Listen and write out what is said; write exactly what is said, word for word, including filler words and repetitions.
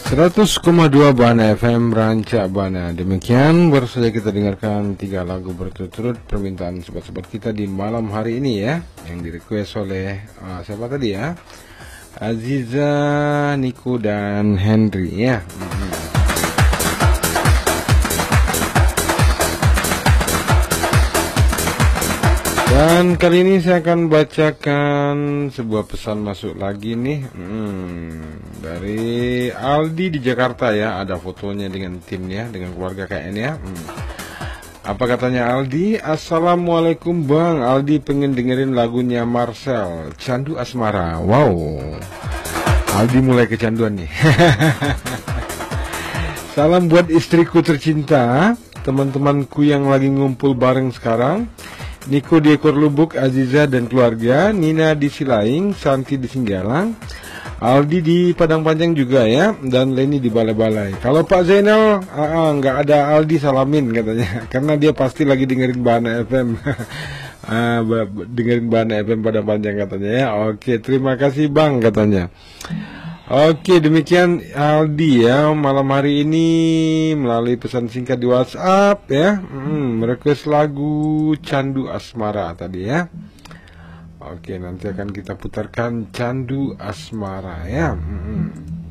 seratus koma dua Bana F M Rancak Bana. Demikian baru saja kita dengarkan tiga lagu berturut-turut permintaan sobat-sobat kita di malam hari ini ya, yang direquest oleh uh, siapa tadi ya, Aziza, Niko dan Henry ya. hmm. Dan kali ini saya akan bacakan sebuah pesan masuk lagi nih, hmm, dari Aldi di Jakarta ya. Ada fotonya dengan timnya, dengan keluarga kayaknya. Hmm. Apa katanya Aldi? Assalamualaikum Bang, Aldi pengen dengerin lagunya Marcel, Candu Asmara. Wow, Aldi mulai kecanduan nih. Salam buat istriku tercinta, teman-temanku yang lagi ngumpul bareng sekarang, Niko di Ekor Lubuk, Aziza dan keluarga, Nina di Silaing, Santi di Singgalang, Aldi di Padang Panjang juga ya, dan Leni di Balai-Balai. Kalau Pak Zainal, uh, nggak ada Aldi salamin katanya, karena dia pasti lagi dengerin Bana F M. uh, dengerin Bana F M Padang Panjang katanya ya. Oke, terima kasih Bang katanya. Oke, demikian Aldi ya malam hari ini melalui pesan singkat di WhatsApp ya, hmm, request lagu Candu Asmara tadi ya. Oke, nanti akan kita putarkan Candu Asmara ya. hmm.